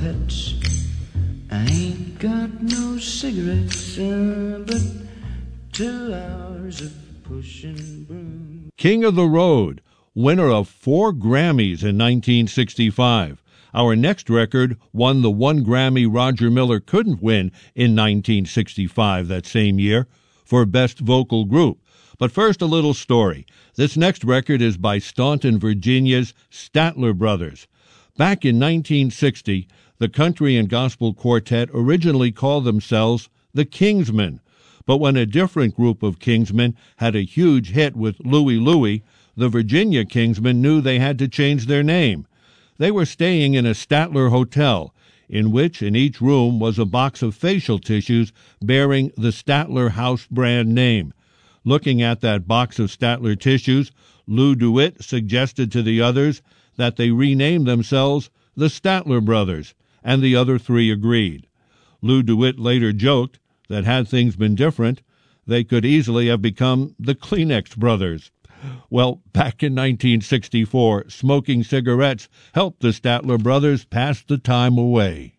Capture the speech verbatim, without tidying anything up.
pets. I ain't got no cigarettes, uh, but two hours of pushing broom. King of the Road, winner of four Grammys in nineteen sixty-five. Our next record won the one Grammy Roger Miller couldn't win in nineteen sixty-five, that same year, for Best Vocal Group. But first, a little story. This next record is by Staunton, Virginia's Statler Brothers. Back in nineteen sixty, the country and gospel quartet originally called themselves the Kingsmen. But when a different group of Kingsmen had a huge hit with Louie Louie, the Virginia Kingsmen knew they had to change their name. They were staying in a Statler hotel, in which in each room was a box of facial tissues bearing the Statler House brand name. Looking at that box of Statler tissues, Lou DeWitt suggested to the others that they rename themselves the Statler Brothers, and the other three agreed. Lou DeWitt later joked that had things been different, they could easily have become the Kleenex Brothers. Well, back in nineteen sixty-four, smoking cigarettes helped the Statler Brothers pass the time away.